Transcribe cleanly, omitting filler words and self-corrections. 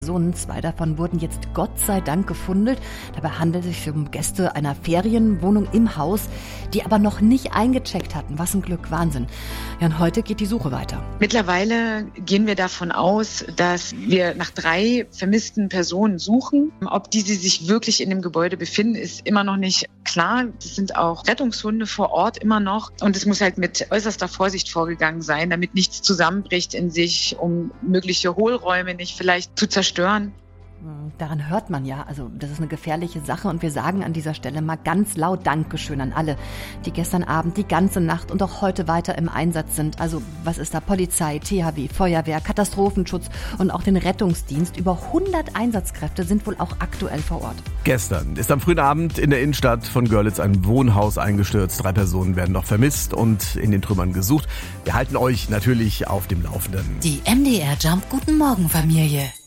Zwei davon wurden jetzt Gott sei Dank gefunden. Dabei handelt es sich um Gäste einer Ferienwohnung im Haus, die aber noch nicht eingecheckt hatten. Was ein Glück, Wahnsinn. Ja, und heute geht die Suche weiter. Mittlerweile gehen wir davon aus, dass wir nach 3 vermissten Personen suchen. Ob diese sich wirklich in dem Gebäude befinden, ist immer noch nicht klar. Es sind auch Rettungshunde vor Ort immer noch. Und es muss halt mit äußerster Vorsicht vorgegangen sein, damit nichts zusammenbricht in sich, um mögliche Hohlräume nicht vielleicht zu zerstören. Daran hört man ja, also das ist eine gefährliche Sache und wir sagen an dieser Stelle mal ganz laut Dankeschön an alle, die gestern Abend die ganze Nacht und auch heute weiter im Einsatz sind. Also was ist da? Polizei, THW, Feuerwehr, Katastrophenschutz und auch den Rettungsdienst. Über 100 Einsatzkräfte sind wohl auch aktuell vor Ort. Gestern ist am frühen Abend in der Innenstadt von Görlitz ein Wohnhaus eingestürzt. 3 Personen werden noch vermisst und in den Trümmern gesucht. Wir halten euch natürlich auf dem Laufenden. Die MDR Jump Guten Morgen Familie.